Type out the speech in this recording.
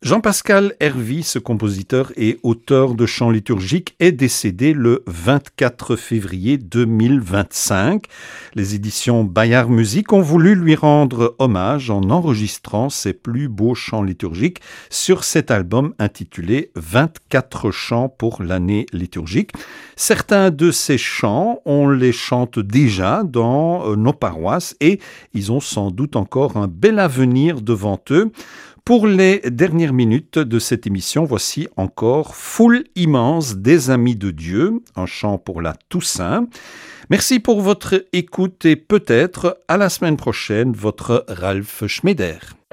Jean-Pascal Hervy, ce compositeur et auteur de chants liturgiques, est décédé le 24 février 2025. Les éditions Bayard Musique ont voulu lui rendre hommage en enregistrant ses plus beaux chants liturgiques sur cet album intitulé 24 chants pour l'année liturgique. Certains de ces chants, on les chante déjà dans nos paroisses et ils ont sans doute encore un bel avenir devant eux. Pour les dernières minutes de cette émission, voici encore Foule immense des amis de Dieu, un chant pour la Toussaint. Merci pour votre écoute et peut-être à la semaine prochaine, votre Ralph Schneider.